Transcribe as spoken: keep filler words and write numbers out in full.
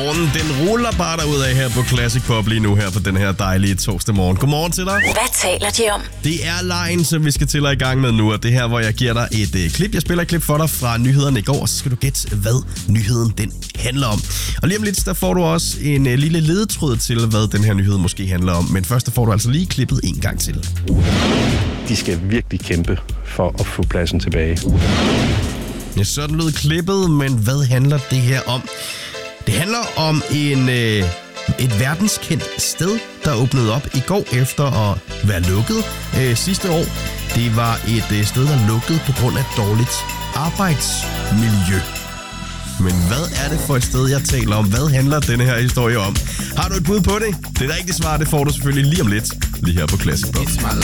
morgenen, den ruller bare derudad her på Classic Pop lige nu her på den her dejlige torsdag morgen. Godmorgen til dig. Hvad taler de om? Det er lejen, som vi skal til at i gang med nu, og det her, hvor jeg giver dig et øh, klip. Jeg spiller et klip for dig fra nyhederne i går, og så skal du gætte, hvad nyheden den handler om. Og lige om lidt, der får du også en øh, lille ledetråd til, hvad den her nyhed måske handler om. Men først, der får du altså lige klippet en gang til. De skal virkelig kæmpe for at få pladsen tilbage. Ja, sådan lød klippet, men hvad handler det her om? Det handler om en, øh, et verdenskendt sted, der åbnede op i går efter at være lukket øh, sidste år. Det var et øh, sted, der lukkede på grund af dårligt arbejdsmiljø. Men hvad er det for et sted, jeg taler om? Hvad handler denne her historie om? Har du et bud på det? Det rigtige svar, det får du selvfølgelig lige om lidt, lige her på Classic Pop.